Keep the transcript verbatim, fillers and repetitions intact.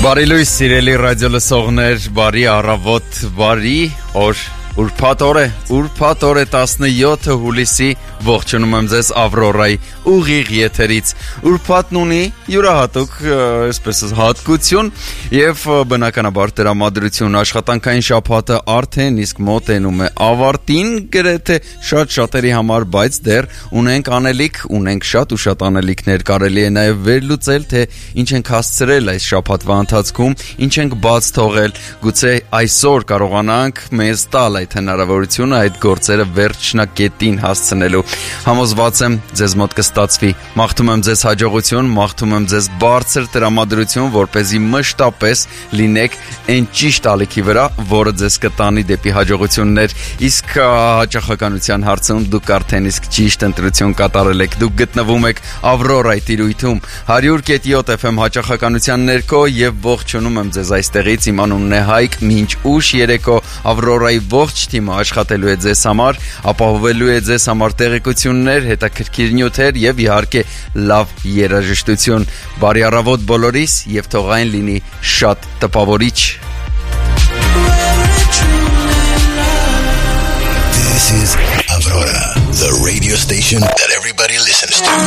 Բարի լույս, սիրելի ռադիո լսողներ, բարի առավոտ, բարի օր, ուրբաթ օր է, ուրբաթ օր է տասնյոթ հուլիսի, ողջունում եմ ձեզ Ավրորայի ուղիղ եթերից, ուրբաթն ունի յուրահատուկ, այսպես հատկություն և բնականաբար տրամադրություն, աշխատանքային շաբաթը արդեն իսկ մոտենում է ավարտին, գրեթե շատ շատերի համար, բայց դեռ ունենք անելիք, ունենք շատ ու շատ անելիքներ, կարելի է նաև վերլուծել, թե ինչ ենք հասցրել այս շաբաթվա ընթացքում, ինչ ենք բաց թողել, գուցե այսօր կարողանանք մեզ տալ այդ հնարավորությունը, այդ գործերը վերջնակետին հասցնելու։ Համոզված եմ, ձեզ մոտ կստացվի։ Մաղթում եմ ձեզ հաջողություն, մաղթում եմ ձեզ բարձր տրամադրություն, որպեսզի մշտապես լինեք այն ճիշտ ալիքի վրա, որը ձեզ կտանի դեպի հաջողություններ։ Իսկ հաճախականության հարցում դուք արդեն իսկ ճիշտ ընտրություն կատարել եք։ Դուք գտնվում եք Ավրորայի տիրույթում հարյուր կետ յոթ էֆ էմ հաճախականության ներքո եւ ողջունում եմ ձեզ այստեղից։ Իմ անունն է Հայկ, մինչ ուշ երեկո Ավրորայի ողջ թիմը աշխատելու է ձեզ համար, ապահովելու է ձեզ համար տեղեկություններ, հետաքրքիր նյութեր եւ իհարկե լավ երաժշտություն։ Բարի առավոտ բոլորիս եւ թող այն լինի շատ տպավորիչ։ This is Aurora, the radio station that everybody listens to.